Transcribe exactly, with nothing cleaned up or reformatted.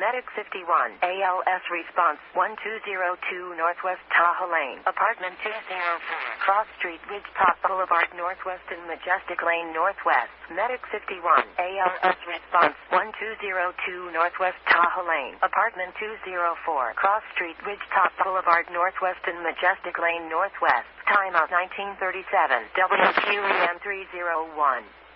Medic fifty-one, A L S response one two zero two Northwest Tahoe Lane, apartment two oh four, Cross Street, Ridgetop Boulevard Northwest and Majestic Lane Northwest. Medic fifty-one, A L S response one two zero two Northwest Tahoe Lane, apartment two oh four, Cross Street, Ridgetop Boulevard Northwest and Majestic Lane Northwest. Timeout nineteen thirty-seven, W Q E M three oh one.